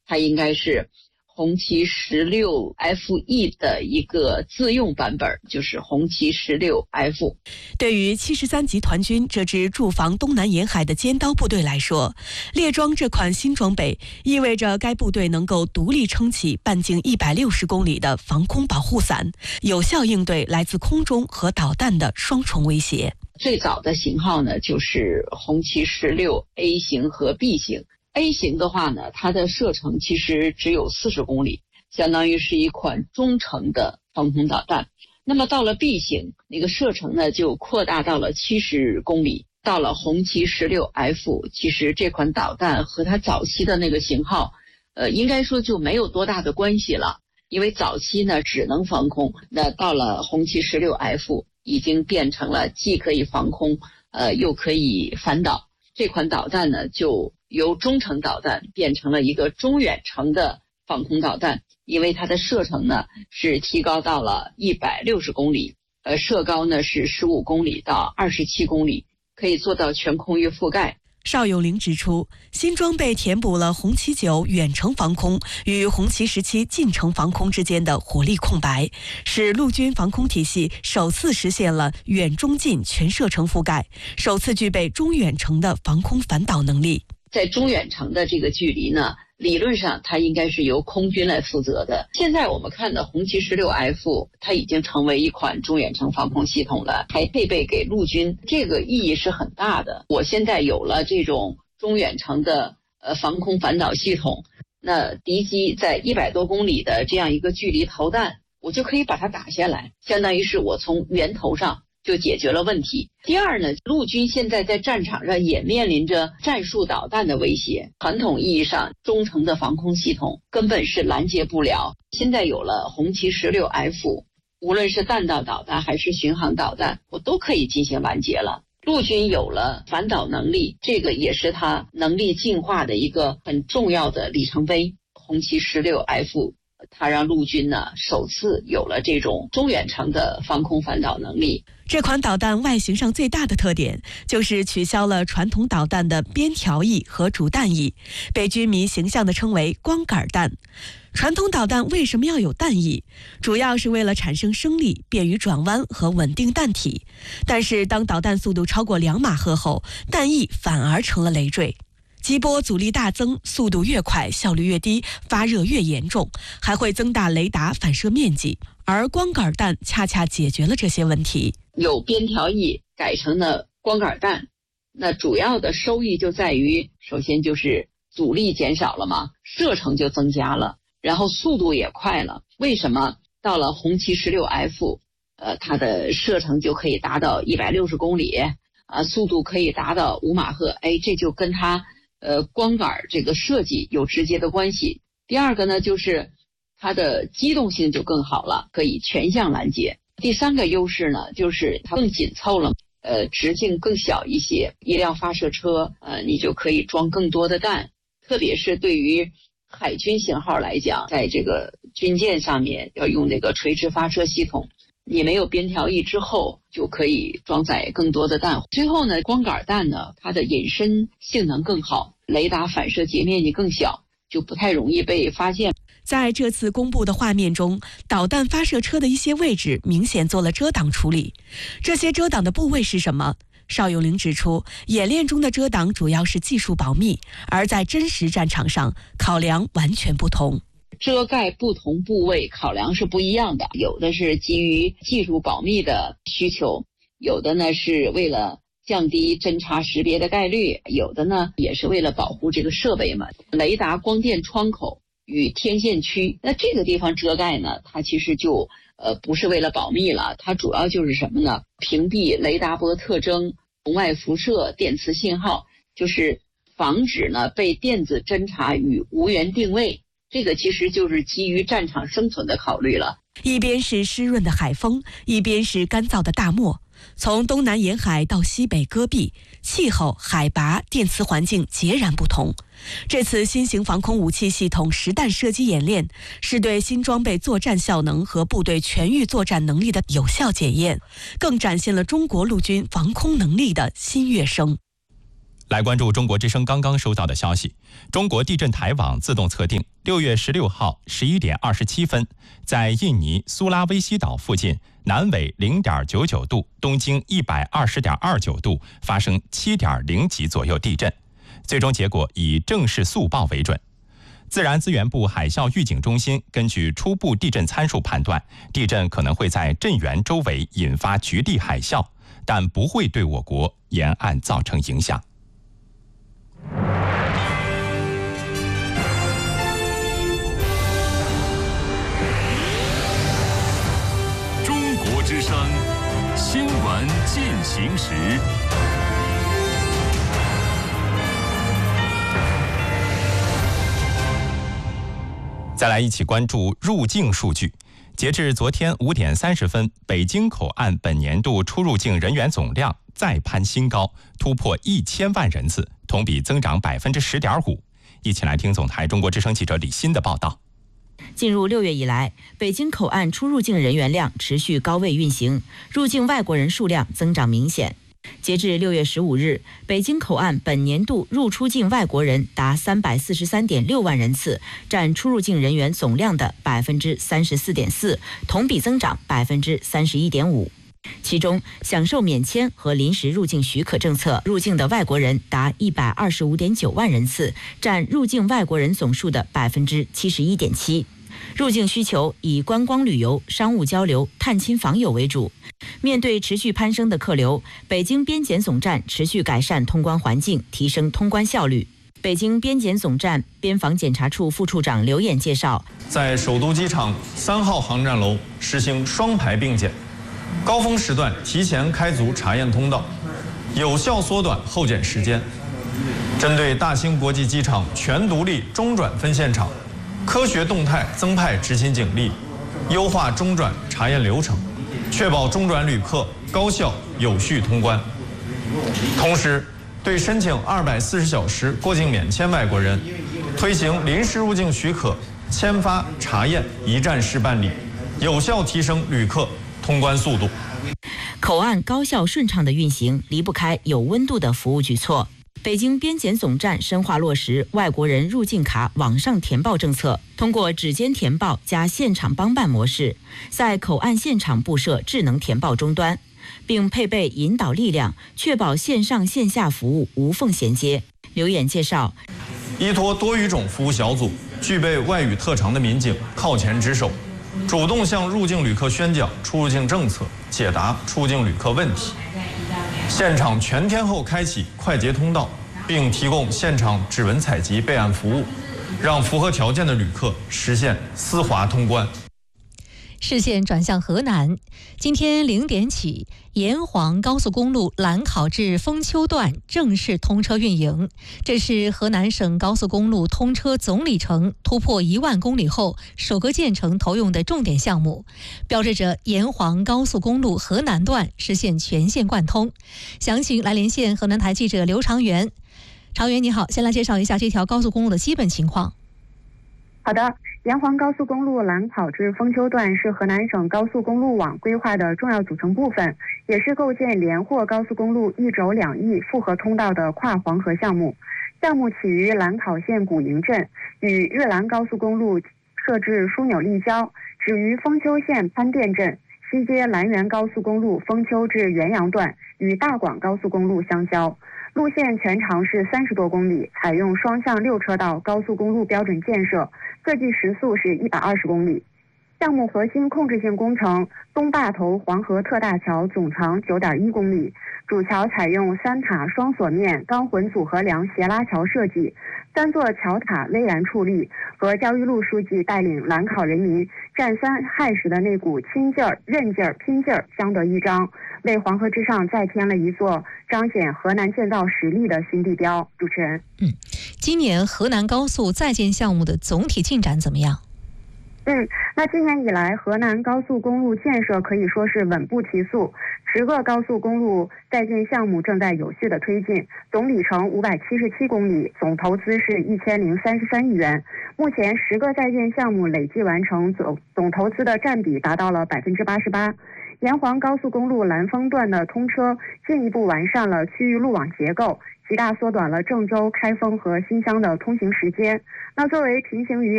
它应该是红旗 16FE 的一个自用版本，就是红旗 16F。 对于73集团军这支驻防东南沿海的尖刀部队来说，列装这款新装备意味着该部队能够独立撑起半径160公里的防空保护伞，有效应对来自空中和导弹的双重威胁。 最早的型号呢，就是红旗 16A 型和 B 型。A 型的话呢，它的射程其实只有40公里，相当于是一款中程的防空导弹。那么到了 B 型，那个射程呢就扩大到了70公里。到了红旗 16F， 其实这款导弹和它早期的那个型号，应该说就没有多大的关系了。因为早期呢只能防空，那到了红旗 16F 已经变成了既可以防空，又可以反导。这款导弹呢就由中程导弹变成了一个中远程的防空导弹，因为它的射程呢是提高到了160公里，射高呢是15公里到27公里，可以做到全空域覆盖。 邵永龄指出，新装备填补了红旗9远程防空与红旗17近程防空之间的火力空白，使陆军防空体系首次实现了远中近全射程覆盖，首次具备中远程的防空反导能力。 在中远程的这个距离呢，理论上它应该是由空军来负责的。现在我们看的红旗 16F 它已经成为一款中远程防空系统了，还配备给陆军，这个意义是很大的。我现在有了这种中远程的防空反导系统，那敌机在100多公里的这样一个距离投弹，我就可以把它打下来，相当于是我从源头上就解决了问题。第二呢，陆军现在在战场上也面临着战术导弹的威胁，传统意义上中程的防空系统根本是拦截不了。现在有了红旗 16F， 无论是弹道导弹还是巡航导弹，我都可以进行拦截了。陆军有了反导能力，这个也是它能力进化的一个很重要的里程碑。红旗 16F它让陆军呢首次有了这种中远程的防空反导能力。 这款导弹外形上最大的特点就是取消了传统导弹的边条翼和主弹翼，被军迷形象地称为光杆弹。传统导弹为什么要有弹翼？主要是为了产生升力，便于转弯和稳定弹体。但是当导弹速度超过2马赫后，弹翼反而成了累赘。击波阻力大增，速度越快，效率越低，发热越严重，还会增大雷达反射面积。而光杆弹恰恰解决了这些问题。 有边条翼改成了光杆弹，那主要的收益就在于，首先就是阻力减少了嘛，射程就增加了，然后速度也快了。为什么到了红旗 16F， 它的射程就可以达到160公里，速度可以达到5马赫？这就跟它光杆这个设计有直接的关系。第二个呢，就是它的机动性就更好了，可以全向拦截。第三个优势呢，就是它更紧凑了，直径更小一些，一辆发射车你就可以装更多的弹。特别是对于海军型号来讲，在这个军舰上面要用那个垂直发射系统，你没有边条翼之后就可以装载更多的弹。最后呢，光杆弹呢，它的隐身性能更好，雷达反射截面积更小，就不太容易被发现。 在这次公布的画面中，导弹发射车的一些位置明显做了遮挡处理。这些遮挡的部位是什么？邵永龄指出，演练中的遮挡主要是技术保密，而在真实战场上，考量完全不同。 遮盖不同部位考量是不一样的，有的是基于技术保密的需求，有的呢是为了降低侦察识别的概率，有的呢也是为了保护这个设备嘛。雷达光电窗口与天线区，那这个地方遮盖呢，它其实就不是为了保密了，它主要就是什么呢？屏蔽雷达波特征、红外辐射、电磁信号，就是防止呢被电子侦察与无源定位。这个其实就是基于战场生存的考虑了。 一边是湿润的海风，一边是干燥的大漠。从东南沿海到西北戈壁，气候、海拔、电磁环境截然不同。这次新型防空武器系统实弹射击演练，是对新装备作战效能和部队全域作战能力的有效检验，更展现了中国陆军防空能力的新跃升。 来关注中国之声刚刚收到的消息，中国地震台网自动测定6月16号11点27分，在印尼苏拉威西岛附近南纬0.99度、东经120.29度发生7.0级左右地震，最终结果以正式速报为准。自然资源部海啸预警中心根据初步地震参数判断，地震可能会在震源周围引发局地海啸，但不会对我国沿岸造成影响。 中国之声新闻进行时。 再来一起关注入境数据。截至昨天5点30分，北京口岸本年度出入境人员总量再攀新高，突破1000万人次，同比增长10.5%。一起来听总台中国之声记者李欣的报道。 进入6月以来，北京口岸出入境人员量持续高位运行，入境外国人数量增长明显。截至6月15日，北京口岸本年度入出境外国人达343.6万人次，占出入境人员总量的34.4%，同比增长31.5%。其中，享受免签和临时入境许可政策入境的外国人达125.9万人次，占入境外国人总数的71.7%。入境需求以观光旅游、商务交流、探亲访友为主。面对持续攀升的客流，北京边检总站持续改善通关环境，提升通关效率。北京边检总站边防检查处副处长刘琰介绍， 在首都机场3号航站楼实行双排并检，高峰时段提前开足查验通道，有效缩短候检时间。针对大兴国际机场全独立中转分现场，科学动态增派执勤警力，优化中转查验流程，确保中转旅客高效有序通关。同时，对申请240小时过境免签外国人，推行临时入境许可签发查验一站式办理，有效提升旅客通关速度。 口岸高效顺畅的运行离不开有温度的服务举措。北京边检总站深化落实外国人入境卡网上填报政策，通过指尖填报加现场帮办模式，在口岸现场布设智能填报终端，并配备引导力量，确保线上线下服务无缝衔接。刘琰介绍， 依托多语种服务小组，具备外语特长的民警靠前值守，主动向入境旅客宣讲出入境政策，解答出境旅客问题。现场全天候开启快捷通道，并提供现场指纹采集备案服务，让符合条件的旅客实现丝滑通关。 视线转向河南，今天0点起，沿黄高速公路兰考至丰丘段正式通车运营。这是河南省高速公路通车总里程突破1万公里后首个建成投用的重点项目，标志着沿黄高速公路河南段实现全线贯通。详情来连线河南台记者刘长元。长元你好，先来介绍一下这条高速公路的基本情况。 好的，沿黄高速公路兰考至丰丘段是河南省高速公路网规划的重要组成部分，也是构建连霍高速公路一轴两翼复合通道的跨黄河项目。项目起于兰考县古营镇，与越兰高速公路设置枢纽立交，止于丰丘县潘店镇，西接兰源高速公路丰丘至元阳段，与大广高速公路相交。路线全长是30多公里，采用双向6车道高速公路标准建设，设计时速是120公里。项目核心控制性工程东坝头黄河特大桥总长9.1公里，主桥采用3塔双锁面钢混组合梁斜拉桥设计，3座桥塔巍然矗立，和焦裕禄书记带领兰考人民战3害时的那股亲劲儿、韧劲儿、拼劲儿相得益彰，为黄河之上再添了一座彰显河南建造实力的新地标。主持人， 今年河南高速在建项目的总体进展怎么样？ 那今年以来，河南高速公路建设可以说是稳步提速，10个高速公路在建项目正在有序的推进，总里程577公里，总投资是1033亿元。目前10个在建项目累计完成总投资的占比达到了88%。 沿黄高速公路兰丰段的通车进一步完善了区域路网结构，极大缩短了郑州、开封和新乡的通行时间。那作为平行于